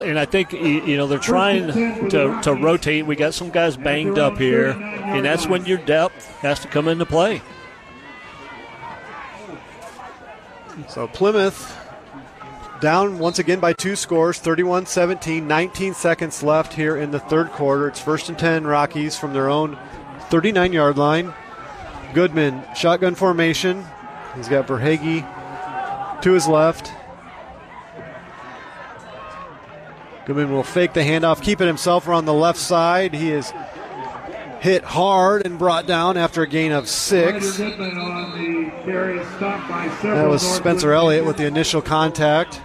And I think, they're trying to rotate. We got some guys banged up here, and that's when your depth has to come into play. So Plymouth down once again by 2 scores, 31-17, 19 seconds left here in the third quarter. It's 1st and 10 Rockies from their own 39-yard line. Goodman, shotgun formation. He's got Verhage to his left. Goodman will fake the handoff, keep it himself around the left side. He is hit hard and brought down after a gain of 6. That was Spencer Elliott with the initial contact.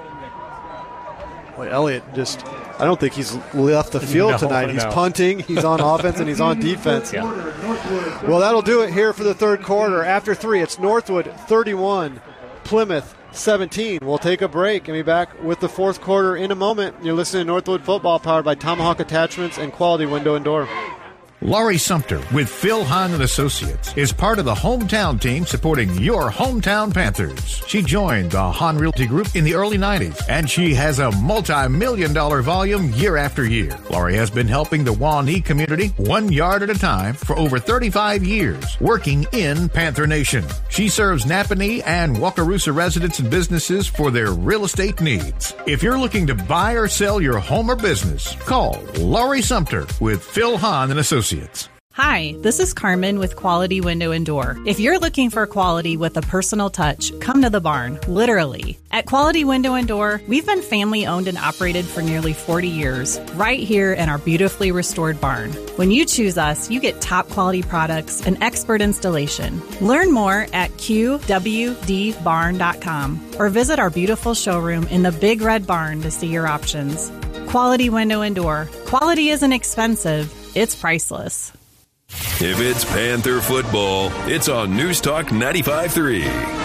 Boy, Elliott I don't think he's left the field tonight. He's punting, he's on offense, and he's on defense. Yeah. Well, that'll do it here for the third quarter. After 3, it's Northwood 31, Plymouth 17. We'll take a break and be back with the fourth quarter in a moment. You're listening to Northwood Football, powered by Tomahawk Attachments and Quality Window and Door. Laurie Sumter with Phil Hahn & Associates is part of the hometown team supporting your hometown Panthers. She joined the Hahn Realty Group in the early 90s, and she has a multi-million-dollar volume year after year. Laurie has been helping the Wauhee community 1 yard at a time for over 35 years, working in Panther Nation. She serves Napanee and Wakarusa residents and businesses for their real estate needs. If you're looking to buy or sell your home or business, call Laurie Sumter with Phil Hahn & Associates. Hi, this is Carmen with Quality Window and Door. If you're looking for quality with a personal touch, come to the barn, literally. At Quality Window and Door, we've been family owned and operated for nearly 40 years, right here in our beautifully restored barn. When you choose us, you get top quality products and expert installation. Learn more at qwdbarn.com or visit our beautiful showroom in the Big Red Barn to see your options. Quality Window and Door. Quality isn't expensive. It's priceless. If it's Panther football, it's on News Talk 95.3.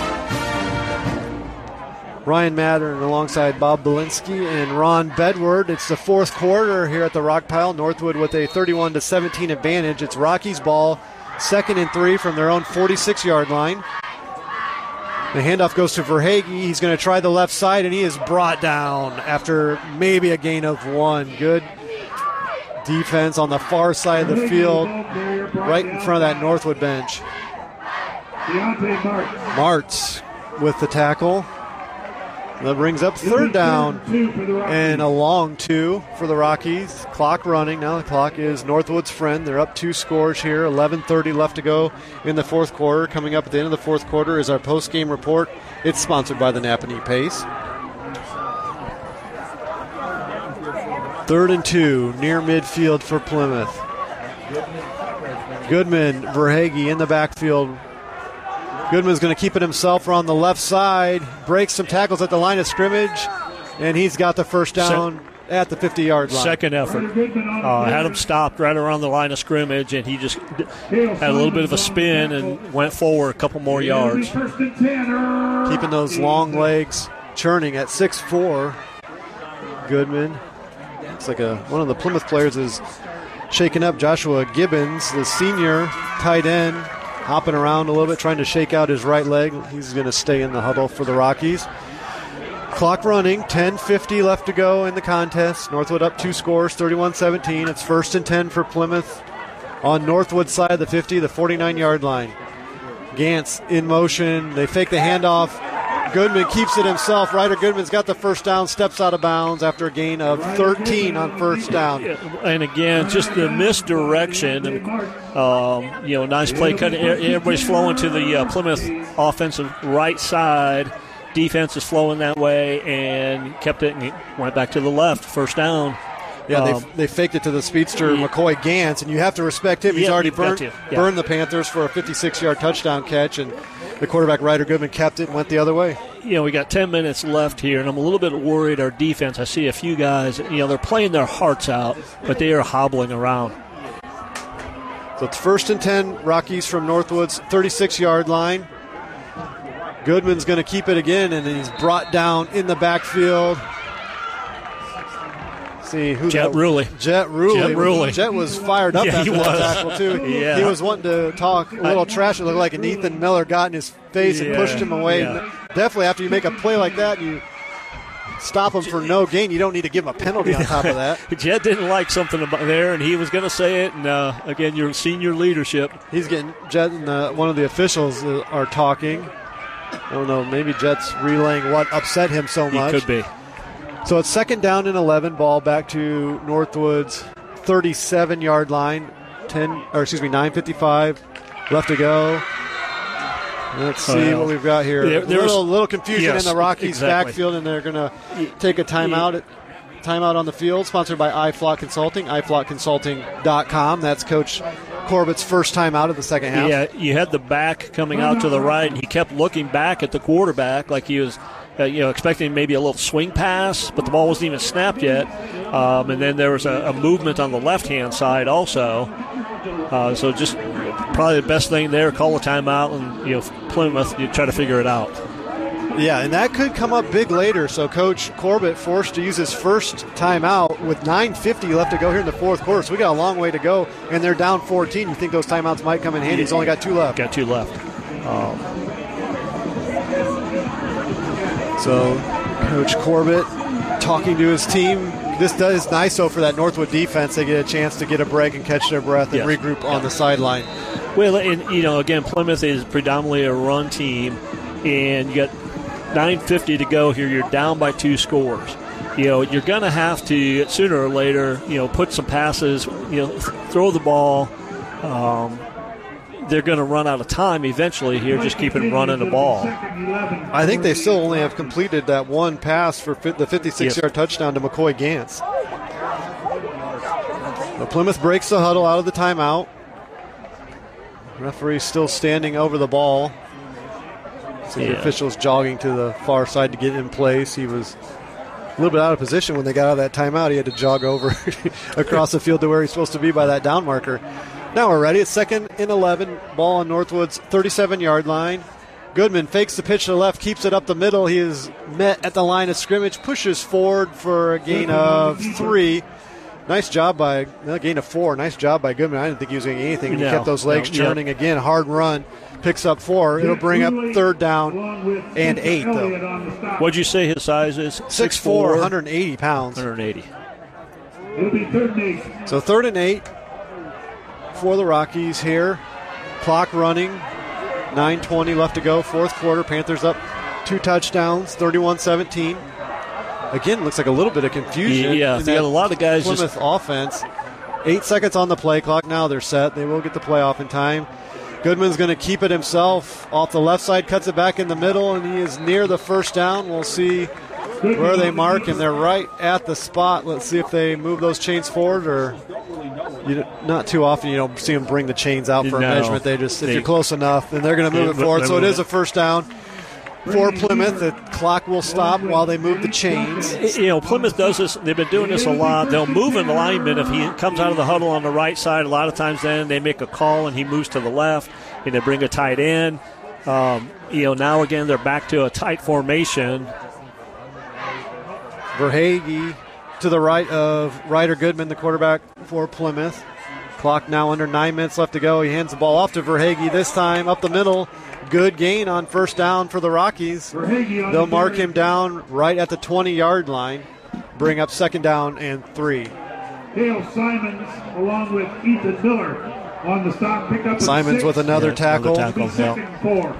Ryan Mattern alongside Bob Belinsky and Ron Bedward. It's the fourth quarter here at the Rock Pile. Northwood with a 31-17 advantage. It's Rockies ball, 2nd and 3 from their own 46-yard line. The handoff goes to Verhage. He's going to try the left side, and he is brought down after maybe a gain of 1. Good defense on the far side of the field, right in front of that Northwood bench. Martz with the tackle. That brings up 3rd down and a long 2 for the Rockies. Clock running. Now the clock is Northwood's friend. They're up 2 scores here. 11:30 left to go in the fourth quarter. Coming up at the end of the fourth quarter is our post-game report. It's sponsored by the Napanee Pace. 3rd and 2, near midfield for Plymouth. Goodman, Verhage in the backfield. Goodman's going to keep it himself around the left side, breaks some tackles at the line of scrimmage, and he's got the first down at the 50-yard line. Second effort. Had him stopped right around the line of scrimmage, and he just had a little bit of a spin and went forward a couple more yards. Keeping those long legs churning at 6'4". Goodman. Looks like one of the Plymouth players is shaking up. Joshua Gibbons, the senior tight end, hopping around a little bit, trying to shake out his right leg. He's going to stay in the huddle for the Rockies. Clock running, 10:50 left to go in the contest. Northwood up 2 scores, 31-17. It's 1st and 10 for Plymouth on Northwood's side of the 50, the 49-yard line. Gantz in motion. They fake the handoff. Goodman keeps it himself. Ryder Goodman's got the first down, steps out of bounds after a gain of 13 on first down. And again, just the misdirection. And, nice play cut. Everybody's flowing to the Plymouth offensive right side. Defense is flowing that way and kept it and went back to the left. First down. Yeah, they faked it to the speedster, McCoy Gantz, and you have to respect him. He's already burned the Panthers for a 56-yard touchdown catch, and the quarterback, Ryder Goodman, kept it and went the other way. We got 10 minutes left here, and I'm a little bit worried our defense. I see a few guys, they're playing their hearts out, but they are hobbling around. So it's 1st and 10, Rockies from Northwood's 36-yard line. Goodman's going to keep it again, and he's brought down in the backfield. See who Jet Ruley. Jet Ruley. Jet was fired up after that tackle, too. Yeah. He was wanting to talk a little trash. It looked like an Ethan Miller got in his face and pushed him away. Yeah. Definitely after you make a play like that, stop him for no gain. You don't need to give him a penalty on top of that. Jed didn't like something about there, and he was going to say it. And, again, your senior leadership. He's getting – Jed and one of the officials are talking. I don't know, maybe Jed's relaying what upset him so much. He could be. So it's 2nd down and 11, ball back to Northwood's 37-yard line. 9:55 left to go. Let's see what we've got here. There's a little confusion in the Rockies' backfield, and they're going to take a timeout. Timeout on the field, sponsored by iFlock Consulting, iflockconsulting.com. That's Coach Corbett's first time out of the second half. Yeah, you had the back coming out to the right, and he kept looking back at the quarterback like he was expecting maybe a little swing pass, but the ball wasn't even snapped yet. And then there was a movement on the left-hand side also. So just probably the best thing there, call a timeout, and Plymouth, you try to figure it out. Yeah, and that could come up big later. So Coach Corbett forced to use his first timeout with 9:50 left to go here in the fourth quarter. So we got a long way to go, and they're down 14. You think those timeouts might come in handy? He's only got 2 left. Got 2 left. So Coach Corbett talking to his team. This is nice, though, for that Northwood defense. They get a chance to get a break and catch their breath and regroup on the sideline. Well, and, again, Plymouth is predominantly a run team, and you got 9:50 to go here. You're down by 2 scores. You're going to have to, sooner or later, put some passes, throw the ball. They're going to run out of time eventually here, just keeping running the ball. I think they still only have completed that one pass for the 56-yard touchdown to McCoy Gantz. But Plymouth breaks the huddle out of the timeout. Referee still standing over the ball. So the official's jogging to the far side to get in place. He was a little bit out of position when they got out of that timeout. He had to jog over across the field to where he's supposed to be by that down marker. Now we're ready. It's 2nd and 11. Ball on Northwood's 37-yard line. Goodman fakes the pitch to the left, keeps it up the middle. He is met at the line of scrimmage, pushes forward for a gain of 3. Nice job by gain of 4. Nice job by Goodman. I didn't think he was doing anything. He kept those legs churning. Again, hard run. Picks up 4. It'll bring up 3rd down and 8, though. What'd you say his size is? 6'4", 180 pounds. 180. It'll be 3rd and 8. So 3rd and 8 for the Rockies here. Clock running. 9:20 left to go. Fourth quarter. Panthers up 2 touchdowns. 31-17. Again, looks like a little bit of confusion. Yeah, they got a lot of guys. Plymouth offense. 8 seconds on the play clock. Now they're set. They will get the play off in time. Goodman's going to keep it himself. Off the left side, cuts it back in the middle, and he is near the first down. We'll see where they mark him. They're right at the spot. Let's see if they move those chains forward, or not too often you don't see them bring the chains out for a measurement. If you're close enough, then they're going to move it forward. So it is a first down for Plymouth. The clock will stop while they move the chains. Plymouth does this. They've been doing this a lot. They'll move an lineman if he comes out of the huddle on the right side. A lot of times then they make a call and he moves to the left, and they bring a tight end. Now again they're back to a tight formation. Verhage to the right of Ryder Goodman, the quarterback for Plymouth. Clock now under 9 minutes left to go. He hands the ball off to Verhage this time up the middle. Good gain on first down for the Rockies. They'll mark him down right at the 20-yard line. Bring up 2nd down and 3. Dale Simons along with Ethan Miller on the stop. Pick up Simons with another tackle. Four.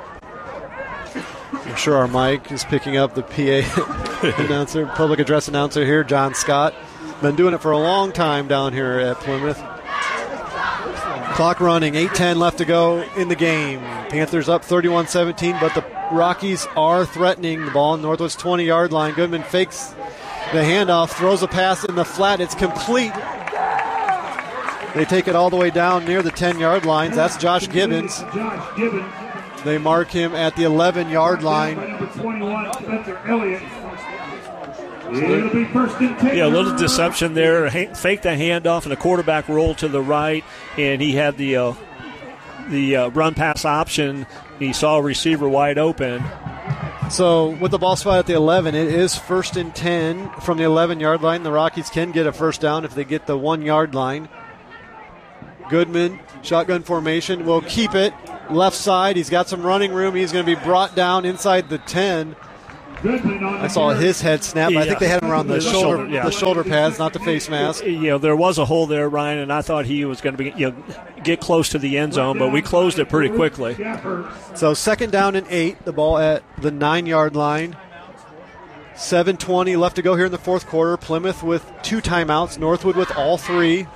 I'm sure our mic is picking up the PA announcer, public address announcer here, John Scott. Been doing it for a long time down here at Plymouth. Clock running, 8:10 left to go in the game. Panthers up 31-17, but the Rockies are threatening the ball on Northwood's 20-yard line. Goodman fakes the handoff, throws a pass in the flat. It's complete. They take it all the way down near the 10-yard line. That's Josh Gibbons. They mark him at the 11-yard line. Number 21, Spencer Elliott. It'll be 1st and 10. Yeah, a little deception there. Faked the handoff, and the quarterback rolled to the right, and he had the run-pass option. He saw a receiver wide open. So with the ball spot at the 11, it is 1st and 10 from the 11-yard line. The Rockies can get a first down if they get the 1-yard line. Goodman, shotgun formation, will keep it. Left side, he's got some running room. He's going to be brought down inside the 10. I saw his head snap. But I think they had him around the shoulder pads, not the face mask. There was a hole there, Ryan, and I thought he was going to get close to the end zone, but we closed it pretty quickly. So 2nd down and 8, the ball at the 9-yard line. 7:20 left to go here in the fourth quarter. Plymouth with 2 timeouts, Northwood with all 3.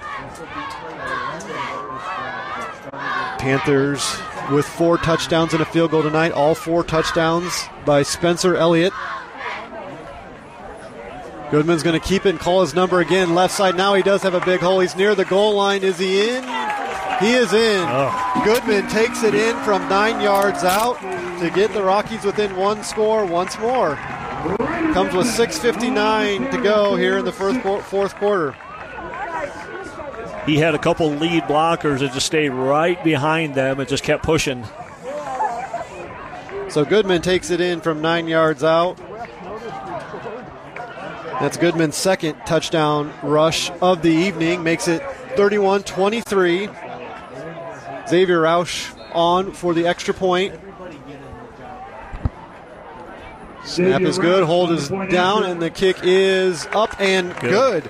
Panthers with 4 touchdowns and a field goal tonight. All 4 touchdowns by Spencer Elliott. Goodman's going to keep it and call his number again. Left side now. He does have a big hole. He's near the goal line. Is he in? He is in. Oh. Goodman takes it in from 9 yards out to get the Rockies within 1 score once more. Comes with 6:59 to go here in the fourth quarter. He had a couple lead blockers that just stayed right behind them and just kept pushing. So Goodman takes it in from 9 yards out. That's Goodman's 2nd touchdown rush of the evening. Makes it 31-23. Xavier Roush on for the extra point. Snap is good. Hold is down, and the kick is up and good.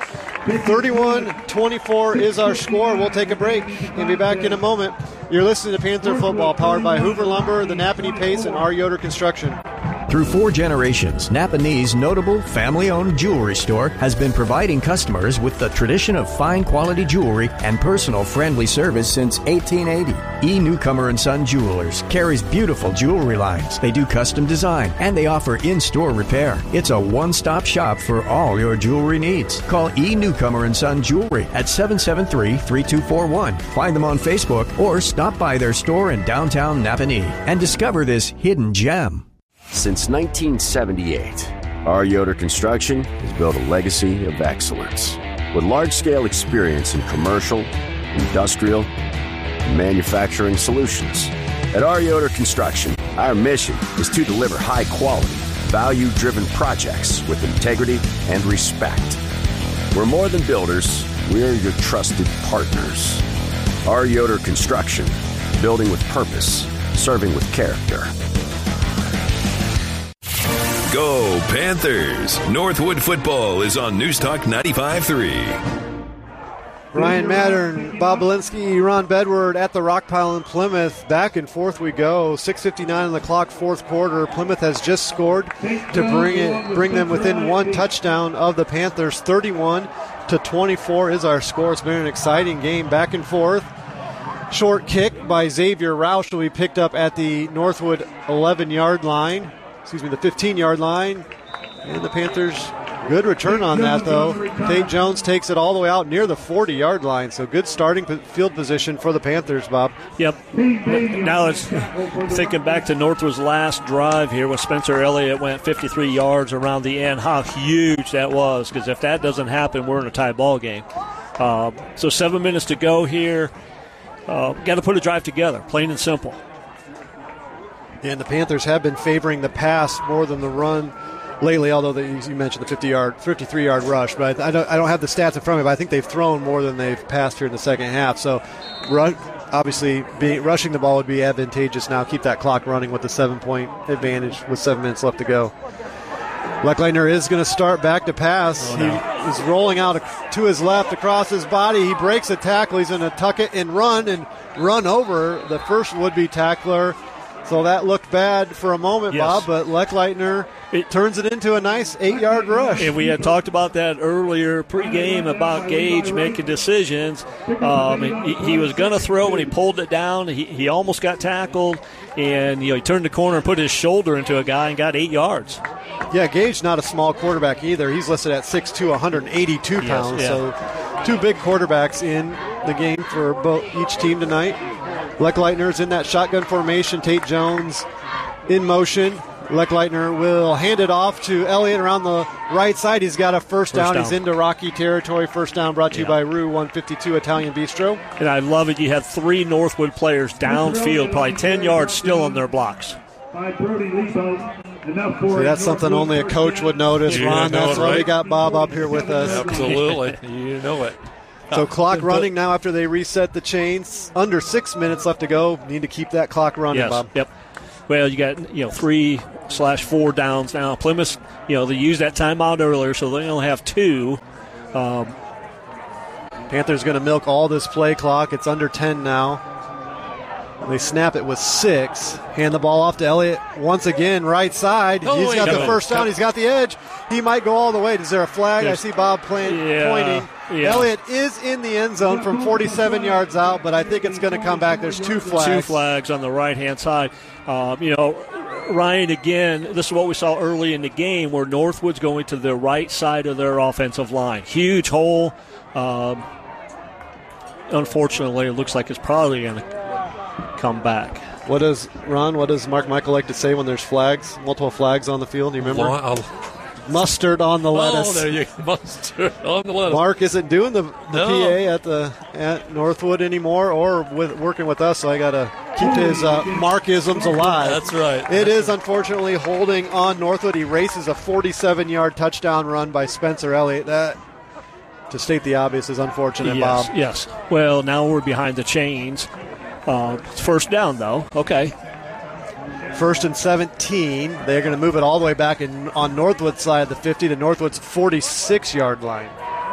31-24 is our score. We'll take a break and be back in a moment. You're listening to Panther Football, powered by Hoover Lumber, the Napanee Pace, and R. Yoder Construction. Through 4 generations, Napanee's notable family-owned jewelry store has been providing customers with the tradition of fine quality jewelry and personal friendly service since 1880. E. Newcomer & Son Jewelers carries beautiful jewelry lines. They do custom design and they offer in-store repair. It's a one-stop shop for all your jewelry needs. Call E. Newcomer & Son Jewelry at 773-3241. Find them on Facebook or stop by their store in downtown Napanee and discover this hidden gem. Since 1978, R. Yoder Construction has built a legacy of excellence. With large-scale experience in commercial, industrial, and manufacturing solutions. At R. Yoder Construction, our mission is to deliver high-quality, value-driven projects with integrity and respect. We're more than builders, we're your trusted partners. R. Yoder Construction, building with purpose, serving with character. Go Panthers! Northwood football is on News Talk 95.3. Ryan Mattern, Bob Belinsky, Ron Bedward at the rock pile in Plymouth. Back and forth we go. 6:59 on the clock, fourth quarter. Plymouth has just scored to bring them within 1 touchdown of the Panthers. 31-24 is our score. It's been an exciting game, back and forth. Short kick by Xavier Roush will be picked up at the Northwood 11-yard line. The 15-yard line. And the Panthers, good return on that, though. Tate Jones takes it all the way out near the 40-yard line. So good starting field position for the Panthers, Bob. Yep. Now it's thinking back to Northwood's last drive here when Spencer Elliott went 53 yards around the end, how huge that was. Because if that doesn't happen, we're in a tie ball game. So 7 minutes to go here. Got to put a drive together, plain and simple. And the Panthers have been favoring the pass more than the run lately, although you mentioned the 53-yard rush. But I don't have the stats in front of me, but I think they've thrown more than they've passed here in the second half. So obviously rushing the ball would be advantageous now. Keep that clock running with the 7-point advantage with 7 minutes left to go. Leckleitner is going to start back to pass. He is rolling out to his left across his body. He breaks a tackle. He's going to tuck it and run over the first would-be tackler. So that looked bad for a moment, yes, Bob, but Leckleitner turns it into a nice 8-yard rush. And we had talked about that earlier pregame about Gage making decisions. He was going to throw when he pulled it down. He almost got tackled, and he turned the corner and put his shoulder into a guy and got 8 yards. Yeah, Gage not a small quarterback either. He's listed at 6'2", 182 pounds. Yes, yeah. So 2 big quarterbacks in the game for each team tonight. Leckleitner's in that shotgun formation. Tate Jones in motion. Leckleitner will hand it off to Elliott around the right side. He's got a first down. He's into Rocky territory. First down brought to you by Rue 152 Italian Bistro. And I love it. You had 3 Northwood players downfield, probably 10 yards still on their blocks. So that's something only a coach would notice, Ron. That's why we got Bob up here with us. Absolutely. You know it. So clock running now after they reset the chains. Under 6 minutes left to go. Need to keep that clock running, yes, Bob. Yep. well, you got 3/4 downs now. Plymouth, they used that timeout earlier, so they only have 2. Panthers going to milk all this play clock. It's under 10 now. They snap it with 6. Hand the ball off to Elliott once again, right side. He's got the first down. He's got the edge. He might go all the way. Is there a flag? I see Bob pointing. Yeah. Elliott is in the end zone from 47 yards out, but I think it's going to come back. There's 2 flags. 2 flags on the right-hand side. Ryan, again, this is what we saw early in the game where Northwood's going to the right side of their offensive line. Huge hole. Unfortunately, it looks like it's probably going to come back. What does Mark Michael like to say when there's flags, multiple flags on the field? Do you remember? Mustard on the lettuce. Oh, there you go. Mustard on the lettuce. Mark isn't doing the PA at Northwood anymore, or working with us, so I got to keep his Markisms alive. That's right. It is unfortunately holding on Northwood. He races a 47-yard touchdown run by Spencer Elliott. That, to state the obvious, is unfortunate, Bob. Yes. Well, now we're behind the chains. It's first down, though. Okay. 1st and 17. They're going to move it all the way back on Northwood's side of the 50 to Northwood's 46-yard line.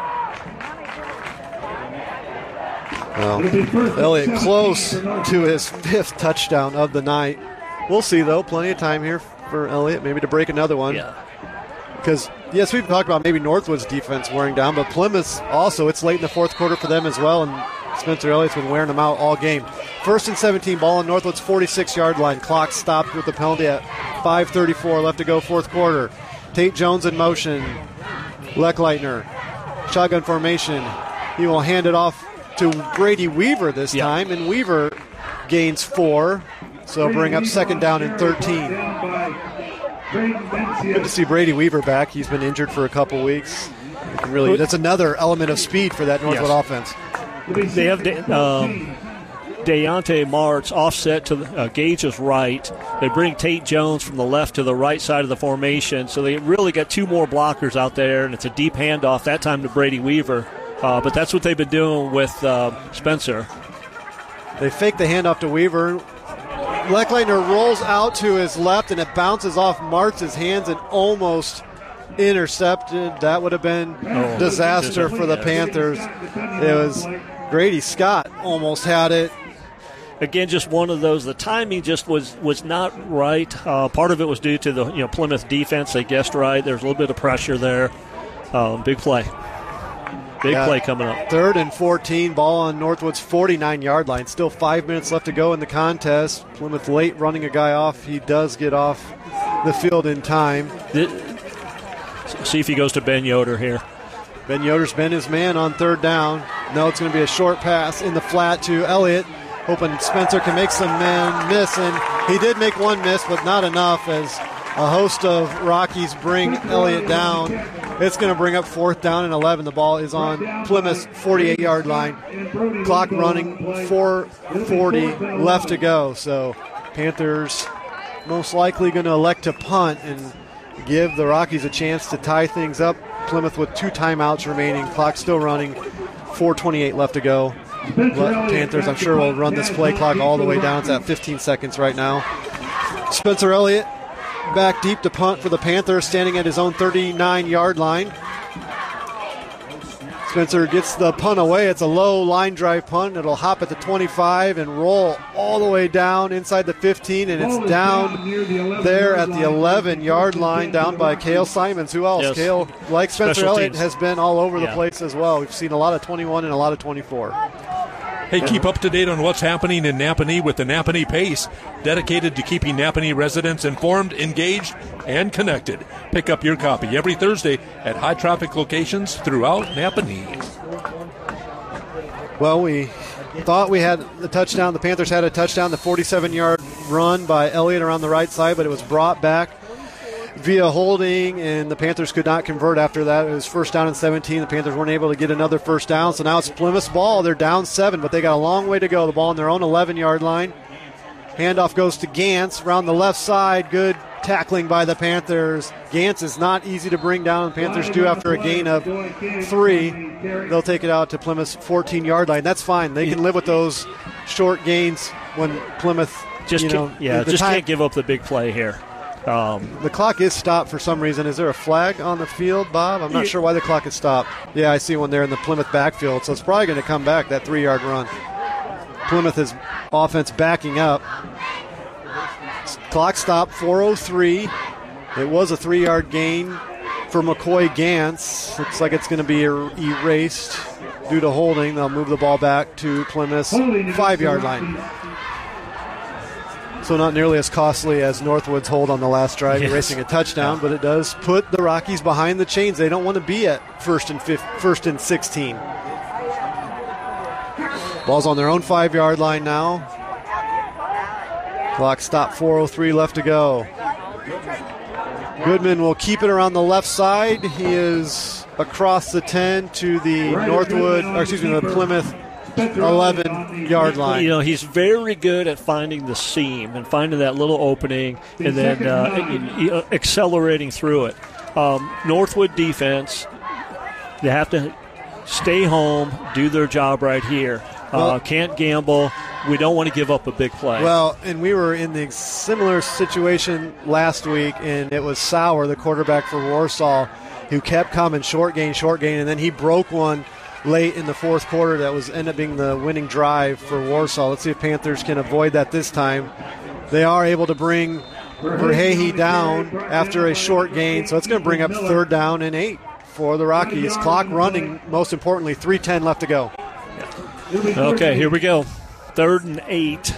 Well, Elliott close to his 5th touchdown of the night. We'll see, though. Plenty of time here for Elliott, maybe to break another one. Yeah. Because, yes, we've talked about maybe Northwood's defense wearing down, but Plymouth also, it's late in the 4th quarter for them as well, and Spencer Elliott's been wearing them out all game. 1st and 17, ball on Northwood's 46-yard line. Clock stopped with the penalty at 5:34 left to go, 4th quarter. Tate Jones in motion. Leckleitner, shotgun formation. He will hand it off to Brady Weaver this time, and Weaver gains 4, so bring up 2nd down and 13. Good to see Brady Weaver back. He's been injured for a couple weeks. That's another element of speed for that Northwood offense. They have Deontay Martz offset to Gage's right. They bring Tate Jones from the left to the right side of the formation. So they really got 2 more blockers out there, and it's a deep handoff, that time to Brady Weaver. But that's what they've been doing with Spencer. They fake the handoff to Weaver. Leckleitner rolls out to his left, and it bounces off Martz's hands and almost intercepted. That would have been disaster for the Panthers. It was Grady Scott almost had it. Again, just one of those. The timing just was not right. Part of it was due to the Plymouth defense. They guessed right. There's a little bit of pressure there. Big play. Big play coming up. 3rd and 14, ball on Northwood's 49-yard line. Still 5 minutes left to go in the contest. Plymouth late running a guy off. He does get off the field in time. See if he goes to Ben Yoder here. Ben Yoder's been his man on 3rd down. No, it's going to be a short pass in the flat to Elliott. Hoping Spencer can make some men miss, and he did make one miss, but not enough as a host of Rockies bring Elliott down. It's going to bring up 4th down and 11. The ball is on Plymouth's 48-yard line. Clock running, 4:40 left to go. So Panthers most likely going to elect to punt and give the Rockies a chance to tie things up. Plymouth with 2 timeouts remaining. Clock still running, 4:28 left to go. Panthers, I'm sure, will run this play clock all the way down. It's at 15 seconds right now. Spencer Elliott back deep to punt for the Panthers, standing at his own 39-yard line. Spencer gets the punt away. It's a low line drive punt. It'll hop at the 25 and roll all the way down inside the 15, and it's down there at the 11-yard line, down by Cale Simons. Who else? Yes. Cale, like Spencer Special Elliott, teams. has been all over the place as well. We've seen a lot of 21 and a lot of 24. Hey, keep up to date on what's happening in Napanee with the Napanee Pace, dedicated to keeping Napanee residents informed, engaged, and connected. Pick up your copy every Thursday at high-traffic locations throughout Napanee. Well, we thought we had the touchdown. The Panthers had a touchdown, the 47-yard run by Elliott around the right side, but it was brought back via holding, and the Panthers could not convert after that. It was 1st down and 17. The Panthers weren't able to get another 1st down, so now it's Plymouth's ball. They're down 7, but they got a long way to go. The ball on their own 11-yard line. Handoff goes to Gantz around the left side. Good tackling by the Panthers. Gantz is not easy to bring down. The Panthers do after a gain of 3. They'll take it out to Plymouth's 14-yard line. That's fine. They can live with those short gains when Plymouth can't give up the big play here. The clock is stopped for some reason. Is there a flag on the field, Bob? I'm not sure why the clock is stopped. Yeah, I see one there in the Plymouth backfield, so it's probably going to come back, that 3-yard run. Plymouth is offense backing up. Clock stopped, 4:03. It was a 3-yard gain for McCoy Gantz. Looks like it's going to be erased due to holding. They'll move the ball back to Plymouth's 5-yard line. So not nearly as costly as Northwood's hold on the last drive, erasing a touchdown, but it does put the Rockies behind the chains. They don't want to be at first and 16. Ball's on their own 5-yard line now. Clock stopped, 4:03 left to go. Goodman will keep it around the left side. He is across the 10 to the the Plymouth 11-yard line. You know, he's very good at finding the seam and finding that little opening and then accelerating through it. Northwood defense, they have to stay home, do their job right here. Can't gamble. We don't want to give up a big play. Well, and we were in the similar situation last week, and it was Sauer, the quarterback for Warsaw, who kept coming short gain, and then he broke one late in the fourth quarter that ended up being the winning drive for Warsaw. Let's see if Panthers can avoid that this time. They are able to bring Verhey down after a short gain, so it's going to bring up 3rd down and 8 for the Rockies. Clock running, most importantly, 3:10 left to go. Okay, here we go. 3rd and 8.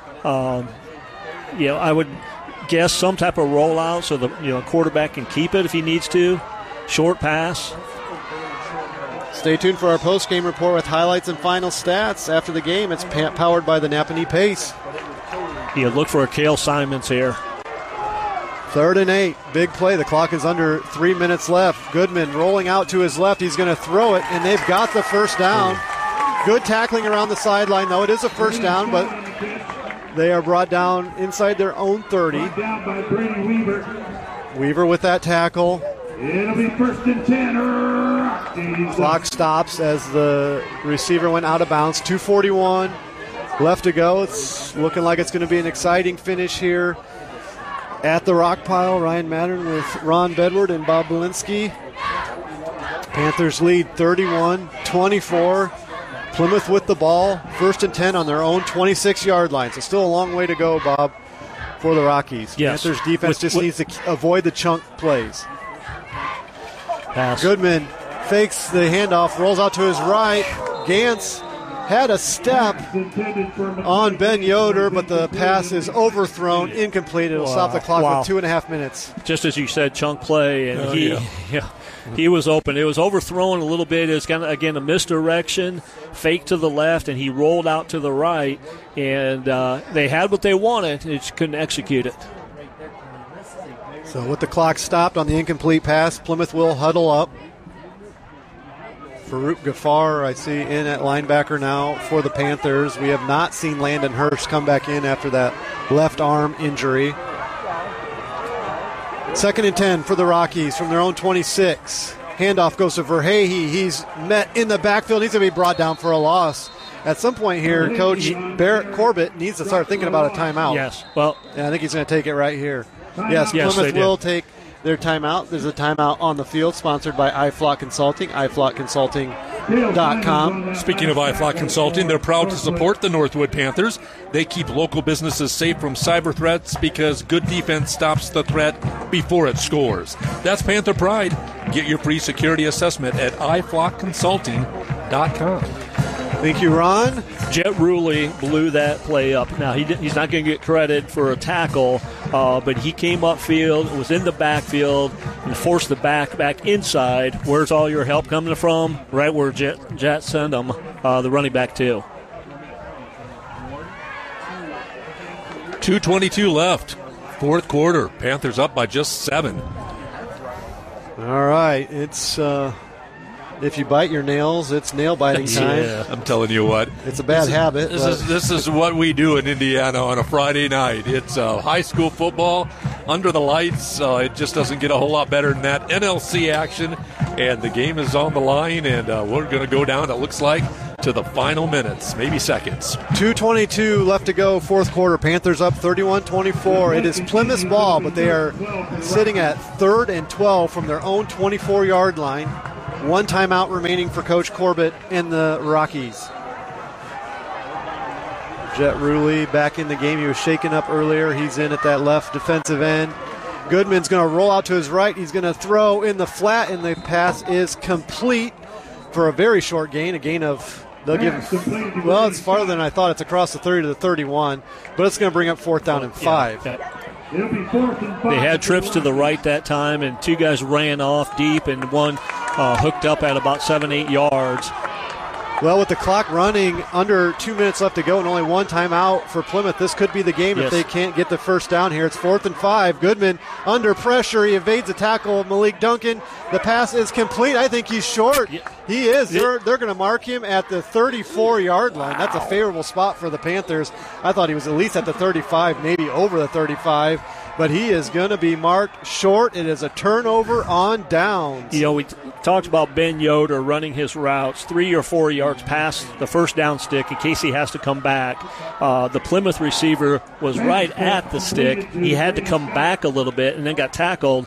I would guess some type of rollout so the quarterback can keep it if he needs to. Short pass. Stay tuned for our post-game report with highlights and final stats after the game. It's powered by the Napanee Pace. Look for a Cale Simons here. 3rd and 8. Big play. The clock is under 3 minutes left. Goodman rolling out to his left. He's going to throw it, and they've got the first down. Good tackling around the sideline, though. It is a first down, but they are brought down inside their own 30. Down by Brady Weaver. Weaver with that tackle. It'll be 1st and 10. Clock stops as the receiver went out of bounds. 2:41 left to go. It's looking like it's going to be an exciting finish here at the rock pile. Ryan Mattern with Ron Bedward and Bob Belinsky. Panthers lead 31-24. Plymouth with the ball. 1st and 10 on their own 26-yard line. So still a long way to go, Bob, for the Rockies. Yes. Panthers defense needs to avoid the chunk plays. Pass. Goodman fakes the handoff, rolls out to his right. Gantz had a step on Ben Yoder, but the pass is overthrown, incomplete. It'll stop the clock with 2.5 minutes. Just as you said, chunk play, and he was open. It was overthrown a little bit. It was kind of, again, a misdirection, fake to the left, and he rolled out to the right, and they had what they wanted. They just couldn't execute it. So with the clock stopped on the incomplete pass, Plymouth will huddle up. Farouk Ghaffar, I see, in at linebacker now for the Panthers. We have not seen Landon Hurst come back in after that left arm injury. 2nd and 10 for the Rockies from their own 26. Handoff goes to Verhey. He's met in the backfield. He's going to be brought down for a loss. At some point here, Coach Barrett Corbett needs to start thinking about a timeout. Yes. Well, and I think he's going to take it right here. Yes, Plymouth will take their timeout. There's a timeout on the field sponsored by iFlock Consulting, iflockconsulting.com. Speaking of iFlock Consulting, they're proud to support the Northwood Panthers. They keep local businesses safe from cyber threats because good defense stops the threat before it scores. That's Panther Pride. Get your free security assessment at iflockconsulting.com. Thank you, Ron. Jet Ruley blew that play up. Now, he's not going to get credit for a tackle, but he came upfield, was in the backfield, and forced the back inside. Where's all your help coming from? Right where Jet sent him, the running back, too. 2:22 left. Fourth quarter. Panthers up by just 7. All right. It's If you bite your nails, it's nail biting time. Yeah, I'm telling you what. It's a bad habit. This is what we do in Indiana on a Friday night. It's high school football under the lights. It just doesn't get a whole lot better than that. NLC action, and the game is on the line, and we're going to go down, it looks like, to the final minutes, maybe seconds. 2:22 left to go, fourth quarter. Panthers up 31-24. It is Plymouth's ball, but they are sitting at 3rd and 12 from their own 24-yard line. One timeout remaining for Coach Corbett and the Rockies. Jet Rulli back in the game. He was shaken up earlier. He's in at that left defensive end. Goodman's going to roll out to his right. He's going to throw in the flat, and the pass is complete for a very short gain, a gain of, they'll give, well, it's farther than I thought. It's across the 30 to the 31, but it's going to bring up 4th down and 5. They had trips to the right that time, and 2 guys ran off deep, and one hooked up at about 7-8 yards. Well, with the clock running, under 2 minutes left to go and only one timeout for Plymouth, this could be the game if they can't get the first down here. It's 4th and 5. Goodman under pressure. He evades the tackle of Malik Duncan. The pass is complete. I think he's short. He is. They're going to mark him at the 34-yard line. That's a favorable spot for the Panthers. I thought he was at least at the 35, maybe over the 35. But he is going to be marked short. It is a turnover on downs. You know, we talked about Ben Yoder running his routes 3 or 4 yards past the first down stick in case he has to come back. The Plymouth receiver was right at the stick. He had to come back a little bit and then got tackled.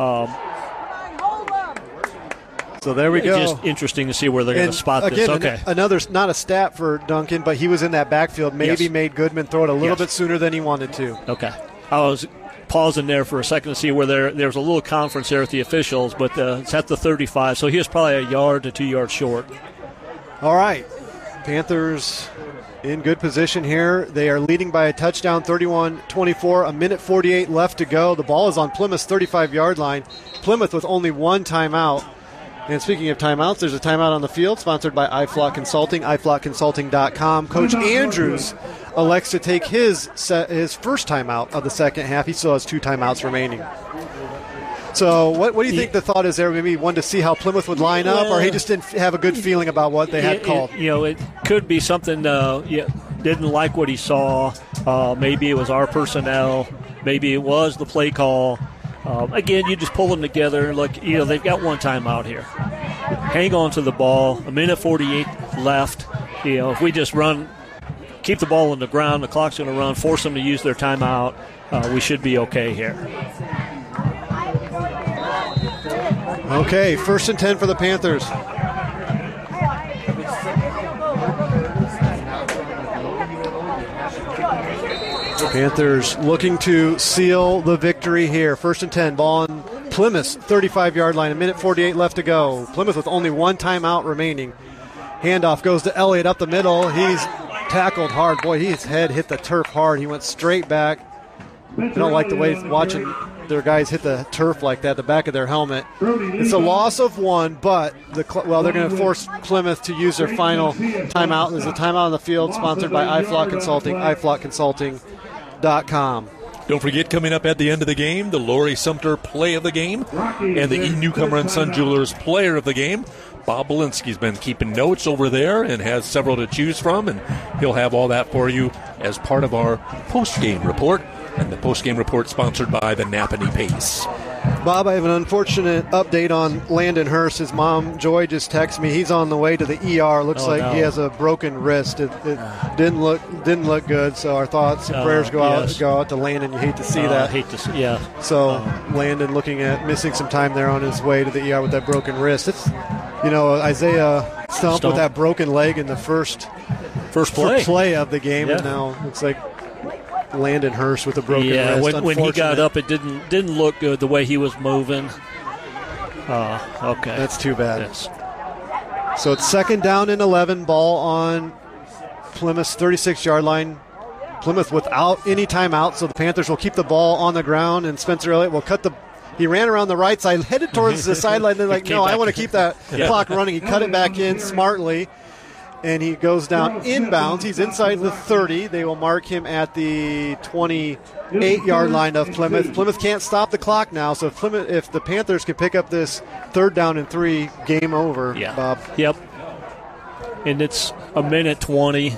So there we go. It's just interesting to see where they're going to spot this. Okay. Another, not a stat for Duncan, but he was in that backfield. Maybe made Goodman throw it a little bit sooner than he wanted to. Okay. I was pausing there for a second to see where there was a little conference there with the officials, but it's at the 35, so he was probably a yard to 2 yards short. All right. Panthers in good position here. They are leading by a touchdown, 31-24, a minute 48 left to go. The ball is on Plymouth's 35-yard line. Plymouth with only one timeout. And speaking of timeouts, there's a timeout on the field sponsored by iFlock Consulting, iflockconsulting.com. Coach Andrews elects to take his first timeout of the second half. He still has 2 timeouts remaining. So what do you think the thought is there? Maybe one to see how Plymouth would line up, or he just didn't have a good feeling about what they had called? It could be something, didn't like what he saw. Maybe it was our personnel. Maybe it was the play call. Again, you just pull them together. Look, they've got one timeout here. Hang on to the ball. A minute 48 left. If we just keep the ball on the ground, the clock's going to run, force them to use their timeout, we should be okay here. Okay, 1st and 10 for the Panthers. Panthers looking to seal the victory here. 1st and 10, ball on Plymouth's 35-yard line. A minute 48 left to go. Plymouth with only one timeout remaining. Handoff goes to Elliott up the middle. He's tackled hard. Boy, his head hit the turf hard. He went straight back. I don't like the way watching their guys hit the turf like that, the back of their helmet. It's a loss of 1, but they're going to force Plymouth to use their final timeout. There's a timeout on the field sponsored by iFlock Consulting, iflockconsulting.com. Don't forget, coming up at the end of the game, the Laurie Sumter Play of the Game and the E. Newcomer and Son Jewelers Player of the Game. Bob Belinsky's been keeping notes over there and has several to choose from, and he'll have all that for you as part of our post-game report. And the post-game report sponsored by the Napanee Pace. Bob, I have an unfortunate update on Landon Hurst. His mom, Joy, just texted me. He's on the way to the ER. Looks like he has a broken wrist. It didn't look good. So our thoughts and prayers go out to Landon. You hate to see that. So Landon looking at missing some time there on his way to the ER with that broken wrist. It's Isaiah Stump with that broken leg in the first play of the game, and now looks like Landon Hurst with a broken wrist. When he got up, it didn't look good the way he was moving. Okay. That's too bad. Yes. So it's 2nd down and 11, ball on Plymouth's 36-yard line. Plymouth without any timeout, so the Panthers will keep the ball on the ground, and Spencer Elliott will he ran around the right side, headed towards the sideline, then no, I want to keep that clock running. He cut it back in smartly. and he goes down inbounds. He's inside the 30. They will mark him at the 28-yard line of Plymouth. Plymouth can't stop the clock now, so if the Panthers can pick up this 3rd down and 3, game over, Bob. Yep. And it's a minute 20.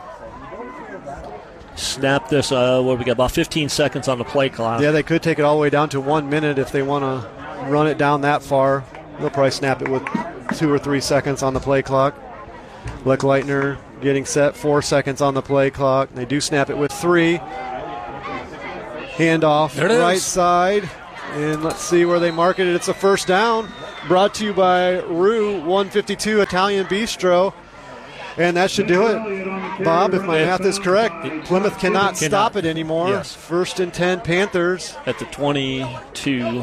Snap this, we got about 15 seconds on the play clock. Yeah, they could take it all the way down to 1 minute if they want to run it down that far. They'll probably snap it with 2 or 3 seconds on the play clock. Leckleitner getting set, 4 seconds on the play clock. They do snap it with 3. Handoff right side. And let's see where they mark it. It's a 1st down. Brought to you by Rue 152 Italian Bistro. And that should do it. Bob, if my math is correct, Plymouth cannot stop it anymore. Yes. 1st and 10, Panthers. At the 22.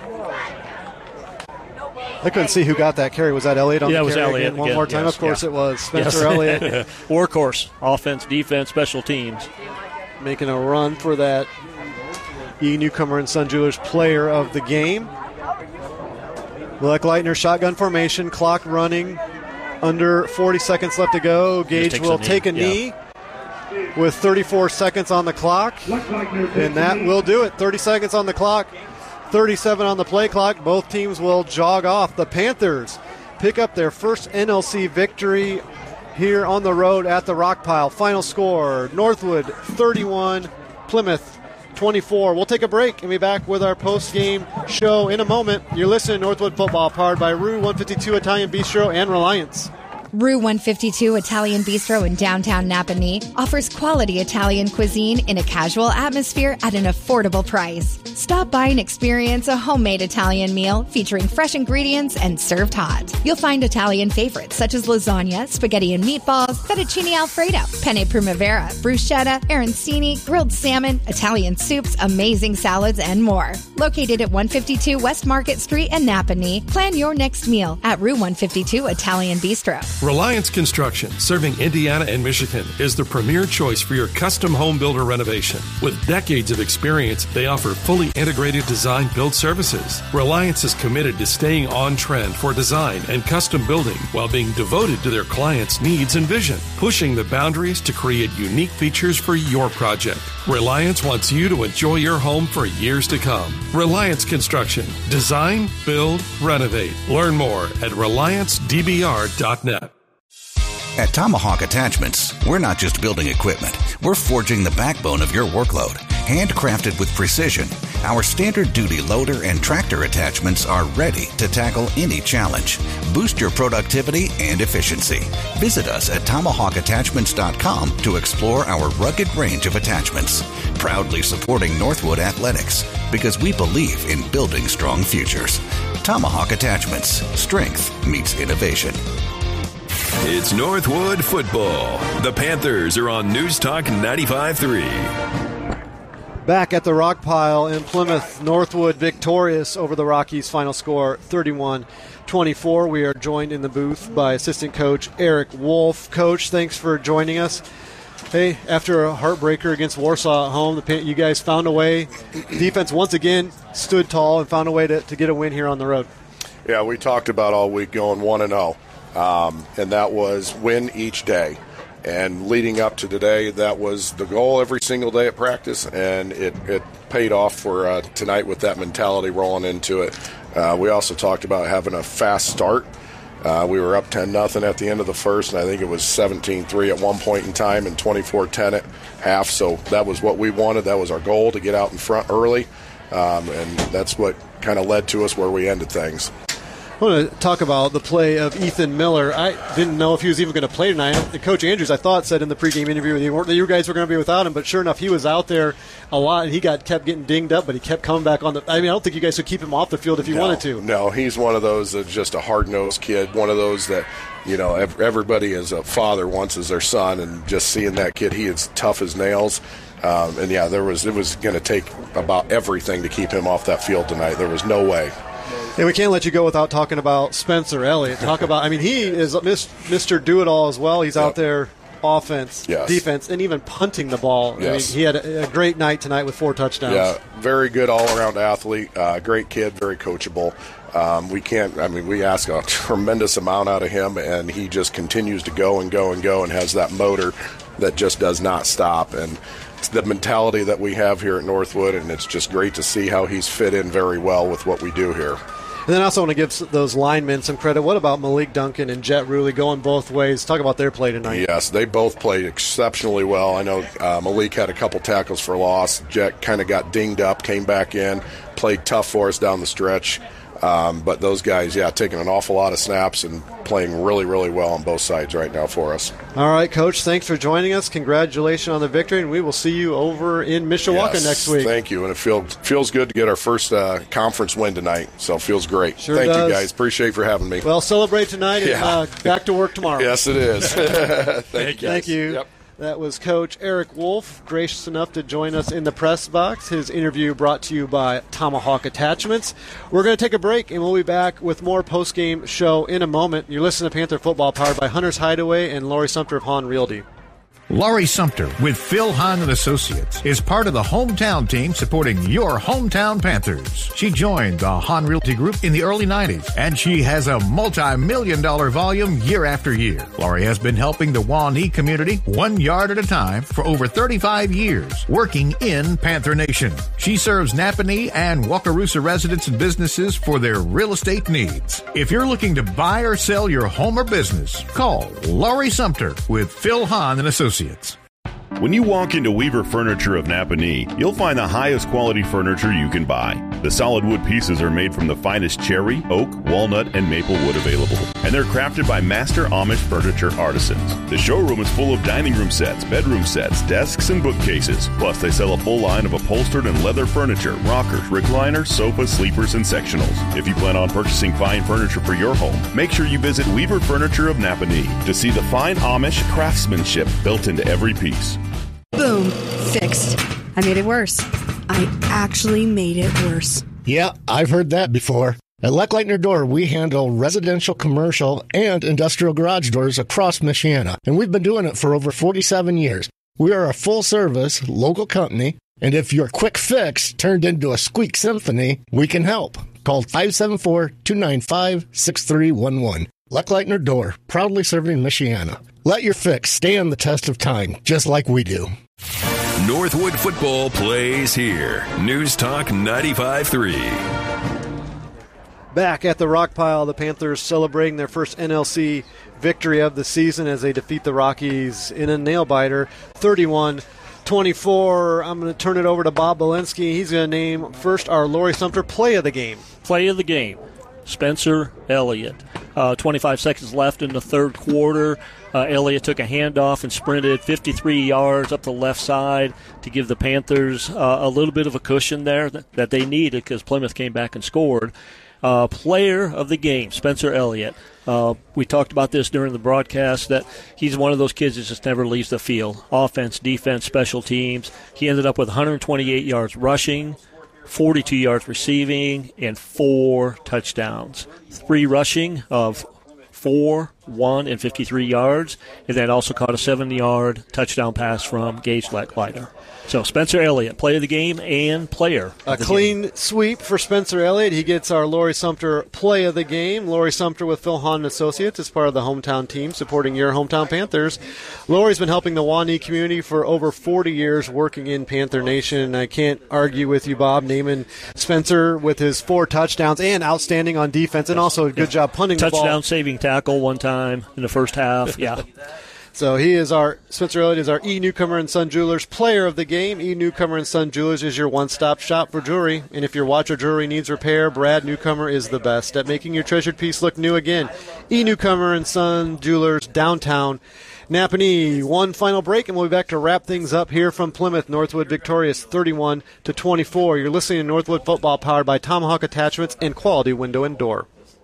I couldn't see who got that carry. Was that Elliott on the carry? Yeah, it was Elliott. One more time. Yes, of course it was. Spencer Elliott. Workhorse. Offense, defense, special teams. Making a run for that Newcomer and Son Jewelers player of the game. Leckleitner shotgun formation. Clock running. Under 40 seconds left to go. Gage will take a knee with 34 seconds on the clock. And that will do it. 30 seconds on the clock. 37 on the play clock. Both teams will jog off. The Panthers pick up their first NLC victory here on the road at the Rock Pile. Final score, Northwood 31, Plymouth 24. We'll take a break and be back with our post-game show in a moment. You're listening to Northwood Football, powered by Rue 152 Italian Bistro and Reliance. Rue 152 Italian Bistro in downtown Napanee offers quality Italian cuisine in a casual atmosphere at an affordable price. Stop by and experience a homemade Italian meal featuring fresh ingredients and served hot. You'll find Italian favorites such as lasagna, spaghetti and meatballs, fettuccine alfredo, penne primavera, bruschetta, arancini, grilled salmon, Italian soups, amazing salads, and more. Located at 152 West Market Street in Napanee, plan your next meal at Rue 152 Italian Bistro. Reliance Construction, serving Indiana and Michigan, is the premier choice for your custom home builder renovation. With decades of experience, they offer fully integrated design build services. Reliance is committed to staying on trend for design and custom building while being devoted to their clients' needs and vision, pushing the boundaries to create unique features for your project. Reliance wants you to enjoy your home for years to come. Reliance Construction. Design, build, renovate. Learn more at RelianceDBR.net. At Tomahawk Attachments, we're not just building equipment. We're forging the backbone of your workload. Handcrafted with precision, our standard duty loader and tractor attachments are ready to tackle any challenge. Boost your productivity and efficiency. Visit us at TomahawkAttachments.com to explore our rugged range of attachments. Proudly supporting Northwood Athletics because we believe in building strong futures. Tomahawk Attachments. Strength meets innovation. It's Northwood football. The Panthers are on News Talk 95.3. Back at the Rock Pile in Plymouth, Northwood victorious over the Rockies. Final score 31-24. We are joined in the booth by assistant coach Eric Wolf. Coach, thanks for joining us. Hey, after a heartbreaker against Warsaw at home, you guys found a way. Defense once again stood tall and found a way to get a win here on the road. Yeah, we talked about all week going 1-0. And that was win each day. And leading up to today, that was the goal every single day at practice, and it paid off for tonight with that mentality rolling into it. We also talked about having a fast start. We were up 10-0 at the end of the first, and I think it was 17-3 at one point in time and 24-10 at half. So that was what we wanted. That was our goal, to get out in front early, and that's what kind of led to us where we ended things. I want to talk about the play of Ethan Miller. I didn't know if he was even going to play tonight. Coach Andrews, I thought, said in the pregame interview that you guys were going to be without him, but sure enough, he was out there a lot, and he kept getting dinged up, but he kept coming back on the – I don't think you guys could keep him off the field if you wanted to. No, he's one of those that's just a hard-nosed kid, one of those that, everybody as a father wants as their son, and just seeing that kid, he is tough as nails. It was going to take about everything to keep him off that field tonight. There was no way. And we can't let you go without talking about Spencer Elliott. He is Mr. Do-It-All as well. He's out there offense, Yes. defense, and even punting the ball. Yes. I mean, he had a great night tonight with 4 touchdowns. Yeah, very good all-around athlete, great kid, very coachable. We ask a tremendous amount out of him, and he just continues to go and go and go and has that motor that just does not stop. And it's the mentality that we have here at Northwood, and it's just great to see how he's fit in very well with what we do here. And then I also want to give those linemen some credit. What about Malik Duncan and Jet Ruley going both ways? Talk about their play tonight. Yes, they both played exceptionally well. I know Malik had a couple tackles for loss. Jet kind of got dinged up, came back in, played tough for us down the stretch. But those guys, taking an awful lot of snaps and playing really, really well on both sides right now for us. All right, Coach, thanks for joining us. Congratulations on the victory, and we will see you over in Mishawaka next week. Thank you, and it feels good to get our first conference win tonight, so it feels great. Sure Thank does. you, guys. Appreciate for having me. Well, celebrate tonight and back to work tomorrow. Yes, it is. Thank you. Thank you. Yep. That was Coach Eric Wolf, gracious enough to join us in the press box. His interview brought to you by Tomahawk Attachments. We're going to take a break, and we'll be back with more post-game show in a moment. You're listening to Panther Football, powered by Hunter's Hideaway and Laurie Sumter of Hahn Realty. Laurie Sumter with Phil Hahn and Associates is part of the hometown team supporting your hometown Panthers. She joined the Hahn Realty Group in the early 90s, and she has a multi-million-dollar volume year after year. Laurie has been helping the Waunee community 1 yard at a time for over 35 years, working in Panther Nation. She serves Napanee and Wakarusa residents and businesses for their real estate needs. If you're looking to buy or sell your home or business, call Laurie Sumter with Phil Hahn and Associates. When you walk into Weaver Furniture of Napanee, you'll find the highest quality furniture you can buy. The solid wood pieces are made from the finest cherry, oak, walnut, and maple wood available, and they're crafted by master Amish furniture artisans. The showroom is full of dining room sets, bedroom sets, desks, and bookcases. Plus, they sell a full line of upholstered and leather furniture, rockers, recliners, sofas, sleepers, and sectionals. If you plan on purchasing fine furniture for your home, make sure you visit Weaver Furniture of Napanee to see the fine Amish craftsmanship built into every piece. Boom. Fixed. I made it worse. I actually made it worse. Yeah, I've heard that before. At Leckleitner Door, we handle residential, commercial, and industrial garage doors across Michiana, and we've been doing it for over 47 years. We are a full-service, local company, and if your quick fix turned into a squeak symphony, we can help. Call 574-295-6311. Leckleitner Door, proudly serving Michiana. Let your fix stand the test of time, just like we do. Northwood football plays here. News Talk 95.3. Back at the Rock Pile, the Panthers celebrating their first NLC victory of the season as they defeat the Rockies in a nail-biter, 31-24. I'm going to turn it over to Bob Belinsky. He's going to name first our Laurie Sumter play of the game. Play of the game, Spencer Elliott. 25 seconds left in the third quarter. Elliott took a handoff and sprinted 53 yards up the left side to give the Panthers a little bit of a cushion there that they needed because Plymouth came back and scored. Player of the game, Spencer Elliott. We talked about this during the broadcast, that he's one of those kids that just never leaves the field. Offense, defense, special teams. He ended up with 128 yards rushing, 42 yards receiving, and 4 touchdowns. 3 rushing of 4, 1, and 53 yards, and then also caught a 7-yard touchdown pass from Gage Leckleitner. So Spencer Elliott, play of the game and player. A clean sweep for Spencer Elliott. He gets our Laurie Sumter play of the game. Laurie Sumter with Phil Hahn Associates is part of the hometown team supporting your hometown Panthers. Laurie's been helping the Waunee community for over 40 years working in Panther Nation. I can't argue with you, Bob, naming Spencer with his 4 touchdowns and outstanding on defense, and also a good job punting the ball. Touchdown saving tackle one time in the first half. Yeah. So Spencer Elliott is our E. Newcomer & Son Jewelers player of the game. E. Newcomer & Son Jewelers is your one-stop shop for jewelry. And if your watch or jewelry needs repair, Brad Newcomer is the best at making your treasured piece look new again. E. Newcomer & Son Jewelers, downtown Napanee. One final break, and we'll be back to wrap things up here from Plymouth. Northwood victorious 31-24. You're listening to Northwood Football, powered by Tomahawk Attachments and Quality Window and Door.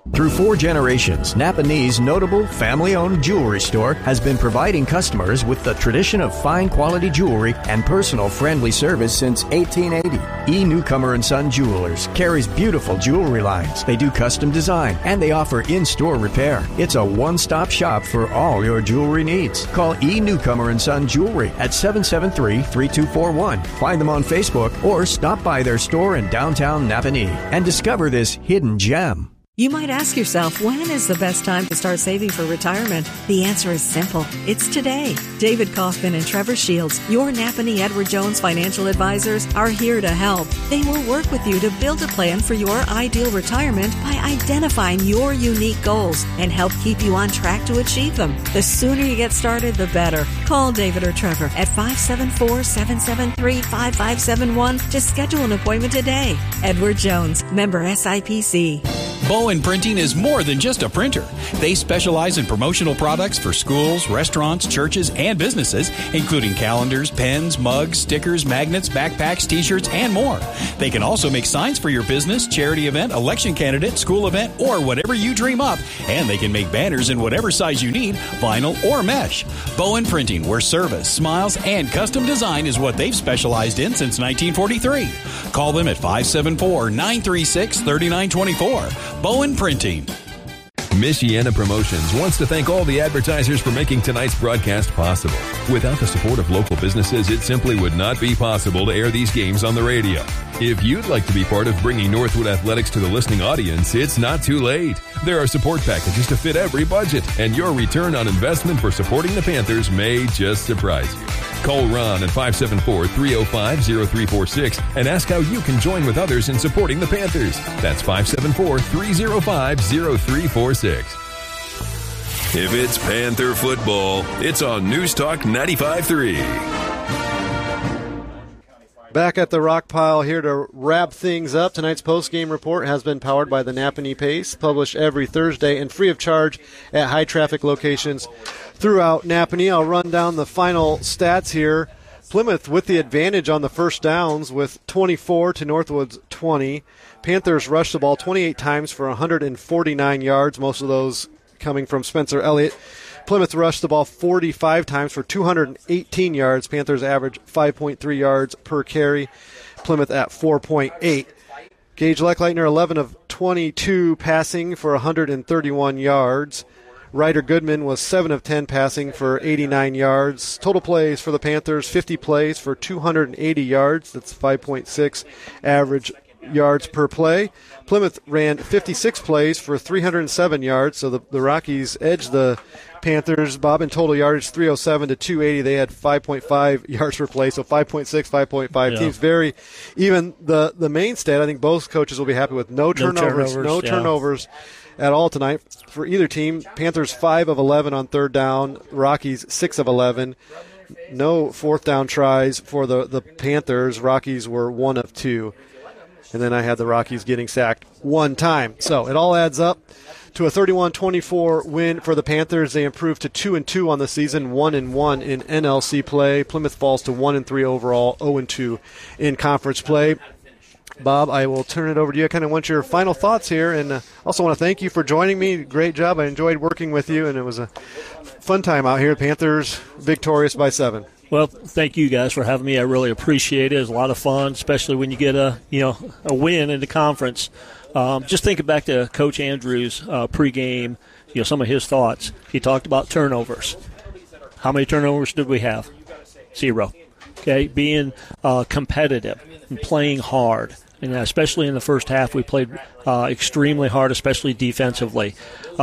Through 4 generations, Napanee's notable family-owned jewelry store has been providing customers with the tradition of fine quality jewelry and personal friendly service since 1880. E. Newcomer & Son Jewelers carries beautiful jewelry lines. They do custom design and they offer in-store repair. It's a one-stop shop for all your jewelry needs. Call E. Newcomer & Son Jewelry at 773-3241. Find them on Facebook or stop by their store in downtown Napanee and discover this hidden gem. You might ask yourself, when is the best time to start saving for retirement? The answer is simple. It's today. David Kaufman and Trevor Shields, your Napanee Edward Jones financial advisors, are here to help. They will work with you to build a plan for your ideal retirement by identifying your unique goals and help keep you on track to achieve them. The sooner you get started, the better. Call David or Trevor at 574-773-5571 to schedule an appointment today. Edward Jones, member SIPC. Bowen Printing is more than just a printer. They specialize in promotional products for schools, restaurants, churches, and businesses, including calendars, pens, mugs, stickers, magnets, backpacks, t-shirts, and more. They can also make signs for your business, charity event, election candidate, school event, or whatever you dream up. And they can make banners in whatever size you need, vinyl or mesh. Bowen Printing, where service, smiles, and custom design is what they've specialized in since 1943. Call them at 574-936-3924. Bowen Printing. Michiana Promotions wants to thank all the advertisers for making tonight's broadcast possible. Without the support of local businesses, it simply would not be possible to air these games on the radio. If you'd like to be part of bringing Northwood Athletics to the listening audience, it's not too late. There are support packages to fit every budget, and your return on investment for supporting the Panthers may just surprise you. Call Ron at 574-305-0346 and ask how you can join with others in supporting the Panthers. That's 574-305-0346. If it's Panther football, it's on News Talk 95.3. Back at the rock pile here to wrap things up. Tonight's post-game report has been powered by the Napanee Pace, published every Thursday and free of charge at high-traffic locations throughout Napanee. I'll run down the final stats here. Plymouth with the advantage on the first downs with 24 to Northwood's 20. Panthers rushed the ball 28 times for 149 yards, most of those coming from Spencer Elliott. Plymouth rushed the ball 45 times for 218 yards. Panthers average 5.3 yards per carry. Plymouth at 4.8. Gage Leckleitner, 11 of 22 passing for 131 yards. Ryder Goodman was 7 of 10 passing for 89 yards. Total plays for the Panthers, 50 plays for 280 yards. That's 5.6 average yards per play. Plymouth ran 56 plays for 307 yards, so the Rockies edged the Panthers. Bob, in total yardage, 307 to 280. They had 5.5 yards per play, so 5.6, 5.5. Yeah. Teams very even. The main stat, I think both coaches will be happy with, no turnovers at all tonight for either team. Panthers 5 of 11 on third down. Rockies 6 of 11. No fourth down tries for the Panthers. Rockies were 1 of 2. And then I had the Rockies getting sacked 1 time. So it all adds up to a 31-24 win for the Panthers. They improved to 2-2 on the season, 1-1 in NLC play. Plymouth falls to 1-3 overall, 0-2 in conference play. Bob, I will turn it over to you. I kind of want your final thoughts here, and also want to thank you for joining me. Great job. I enjoyed working with you, and it was a fun time out here. Panthers victorious by 7. Well, thank you guys for having me. I really appreciate it. It was a lot of fun, especially when you get a win in the conference. Just thinking back to Coach Andrews' pregame, some of his thoughts. He talked about turnovers. How many turnovers did we have? 0. Okay, being competitive and playing hard. And especially in the first half, we played extremely hard, especially defensively.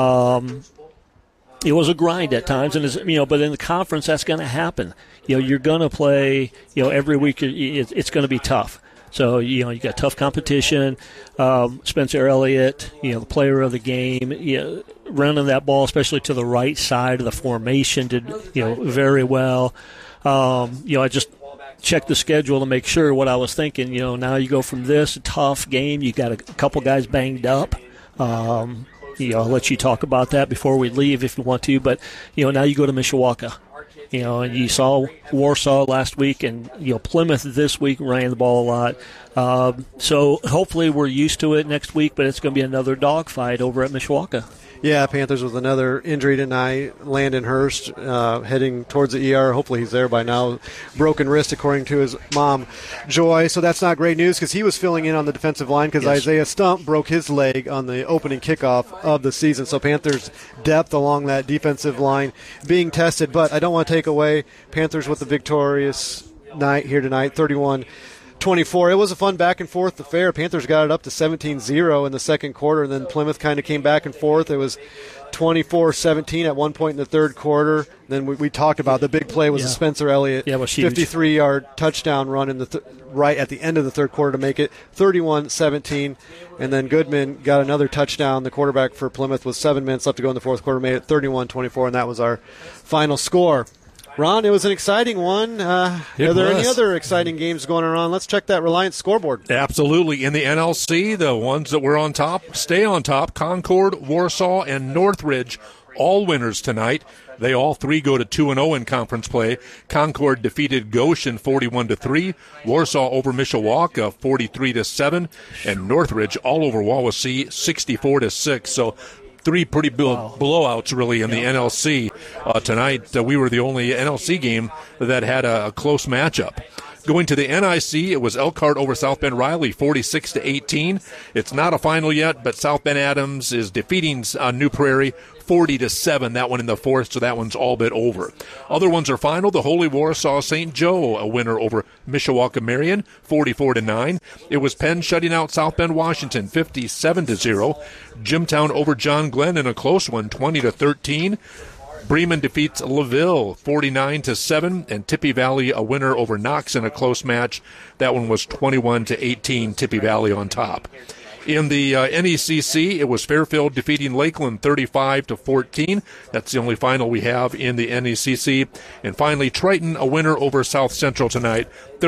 It was a grind at times, and but in the conference, that's going to happen. You're going to play. Every week, it's going to be tough. So you got tough competition. Spencer Elliott, the player of the game, running that ball, especially to the right side of the formation, did very well. I just checked the schedule to make sure what I was thinking. Now you go from this tough game, you got a couple guys banged up. I'll let you talk about that before we leave if you want to. But, now you go to Mishawaka. And you saw Warsaw last week, and Plymouth this week ran the ball a lot. So hopefully we're used to it next week, but it's going to be another dogfight over at Mishawaka. Yeah, Panthers with another injury tonight. Landon Hurst heading towards the ER. Hopefully he's there by now. Broken wrist, according to his mom, Joy. So that's not great news because he was filling in on the defensive line because Isaiah Stump broke his leg on the opening kickoff of the season. So Panthers' depth along that defensive line being tested. But I don't want to take away Panthers with the victorious night here tonight, 31-24. It was a fun back-and-forth affair. Panthers got it up to 17-0 in the second quarter, and then Plymouth kind of came back and forth. It was 24-17 at one point in the third quarter. Then we talked about the big play was the Spencer Elliott 53-yard touchdown run in the right at the end of the third quarter to make it 31-17. And then Goodman got another touchdown. The quarterback for Plymouth with 7 minutes left to go in the fourth quarter, made it 31-24, and that was our final score. Ron, it was an exciting one. Are there any other exciting games going on? Let's check that Reliance scoreboard. Absolutely. In the NLC, the ones that were on top stay on top. Concord, Warsaw, and Northridge, all winners tonight. They all three go to 2-0 in conference play. Concord defeated Goshen 41-3. Warsaw over Mishawaka 43-7. And Northridge all over Wawasee 64-6. So three pretty blowouts, really, in the NLC tonight. We were the only NLC game that had a close matchup. Going to the NIC, it was Elkhart over South Bend Riley, 46-18. It's not a final yet, but South Bend Adams is defeating New Prairie 40-7. That one in the fourth, so that one's all but over. Other ones are final. The Holy Warsaw St. Joe, a winner over Mishawaka Marion, 44-9. It was Penn shutting out South Bend Washington, 57-0. Jimtown over John Glenn in a close one, 20-13. Bremen defeats LaVille 49-7, and Tippy Valley a winner over Knox in a close match. That one was 21-18, Tippy Valley on top. In the NECC, it was Fairfield defeating Lakeland 35-14. That's the only final we have in the NECC. And finally, Triton a winner over South Central tonight,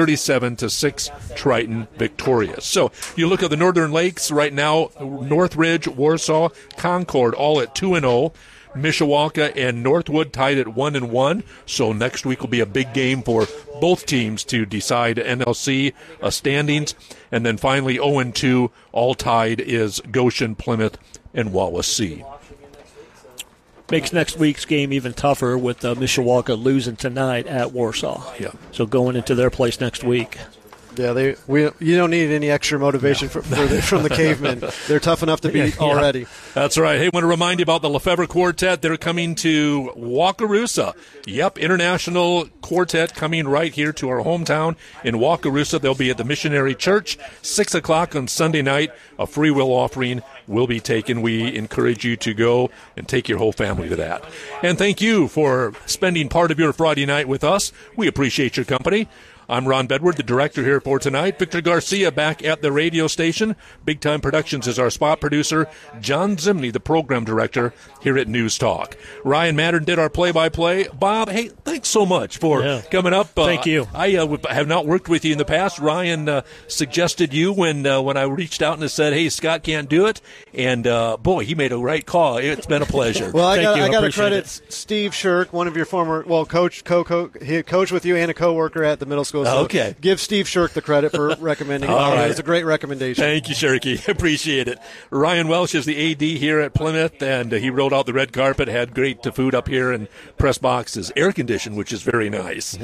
37-6. Triton victorious. So you look at the Northern Lakes right now: Northridge, Warsaw, Concord, all at 2-0. Mishawaka and Northwood tied at 1-1. So next week will be a big game for both teams to decide NLC standings. And then finally 0-2, all tied, is Goshen, Plymouth, and Wawasee. Makes next week's game even tougher with Mishawaka losing tonight at Warsaw. Yeah. So going into their place next week. Yeah, you don't need any extra motivation from the Cavemen. They're tough enough to beat already. That's right. Hey, I want to remind you about the Lefebvre Quartet. They're coming to Wakarusa. Yep, international quartet coming right here to our hometown in Wakarusa. They'll be at the Missionary Church, 6 o'clock on Sunday night. A free will offering will be taken. We encourage you to go and take your whole family to that. And thank you for spending part of your Friday night with us. We appreciate your company. I'm Ron Bedward, the director here for tonight. Victor Garcia back at the radio station. Big Time Productions is our spot producer. John Zimney, the program director here at News Talk. Ryan Mattern did our play-by-play. Bob, hey, thanks so much for coming up. Thank you. I have not worked with you in the past. Ryan suggested you when I reached out and said, hey, Scott can't do it. And, boy, he made a right call. It's been a pleasure. Well, I got to credit Steve Shirk, one of your former, he coached with you and a co-worker at the middle school. So okay. Give Steve Shirk the credit for recommending it. All right. It was a great recommendation. Thank you, Shirky. Appreciate it. Ryan Welsh is the AD here at Plymouth, and he rolled out the red carpet, had great food up here, and press boxes, air conditioned, which is very nice.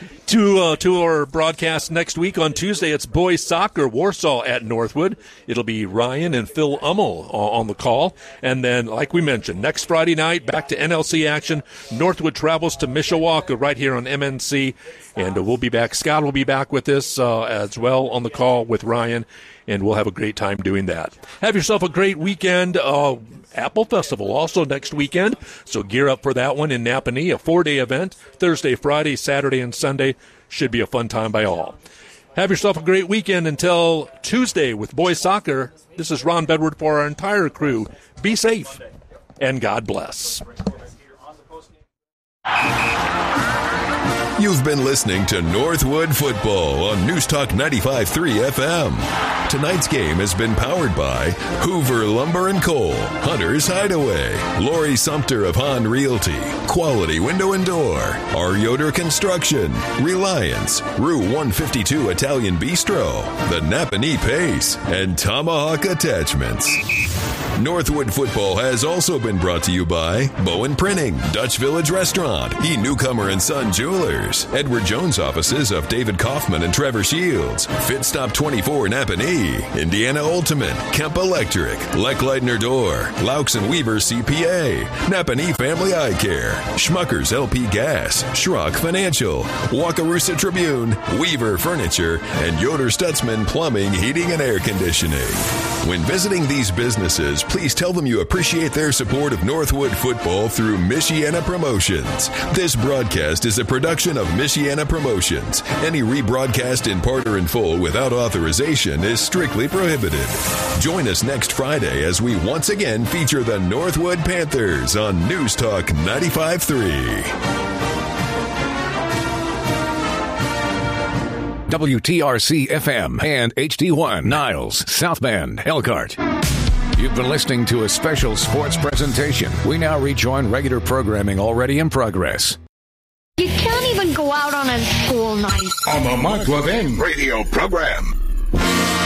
To our broadcast next week on Tuesday, it's boys soccer, Warsaw at Northwood. It'll be Ryan and Phil Ummel on the call. And then, like we mentioned, next Friday night, back to NLC action. Northwood travels to Mishawaka right here on MNC, and we'll be back. Scott will be back with us as well on the call with Ryan, and we'll have a great time doing that. Have yourself a great weekend. Apple Festival also next weekend, so gear up for that one in Napanee, a 4-day event, Thursday, Friday, Saturday, and Sunday. Should be a fun time by all. Have yourself a great weekend until Tuesday with boys soccer. This is Ron Bedward for our entire crew. Be safe, and God bless. You've been listening to Northwood Football on News Talk 95.3 FM. Tonight's game has been powered by Hoover Lumber and Coal, Hunter's Hideaway, Lori Sumter of Hahn Realty, Quality Window and Door, R. Yoder Construction, Reliance, Rue 152 Italian Bistro, the Napanee Pace, and Tomahawk Attachments. Northwood Football has also been brought to you by Bowen Printing, Dutch Village Restaurant, E. Newcomer and Son Jewelers, Edward Jones offices of David Kaufman and Trevor Shields, Fit Stop 24 Napanee, Indiana Ultimate, Kemp Electric, Leckleitner Door, Laux and Weaver CPA, Napanee Family Eye Care, Schmucker's LP Gas, Schrock Financial, Wakarusa Tribune, Weaver Furniture, and Yoder Stutzman Plumbing, Heating, and Air Conditioning. When visiting these businesses, please tell them you appreciate their support of Northwood Football through Michiana Promotions. This broadcast is a production of Michiana Promotions. Any rebroadcast in part or in full without authorization is strictly prohibited. Join us next Friday as we once again feature the Northwood Panthers on News Talk 95.3. WTRC FM and HD1 Niles, South Bend, Elkhart. You've been listening to a special sports presentation. We now rejoin regular programming already in progress. You can't even go out on a school night. On the Mark Levin radio program.